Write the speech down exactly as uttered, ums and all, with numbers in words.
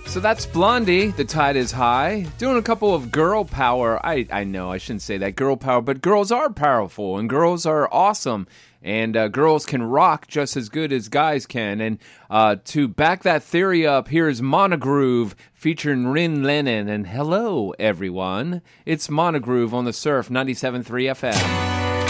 So that's Blondie, The Tide is High, doing a couple of girl power. I, I know, I shouldn't say that, girl power, but girls are powerful, and girls are awesome, and uh, girls can rock just as good as guys can. And uh, to back that theory up, here's Monogroove featuring Rin Lennon, and hello, everyone. It's Monogroove on the Surf, ninety-seven point three F M.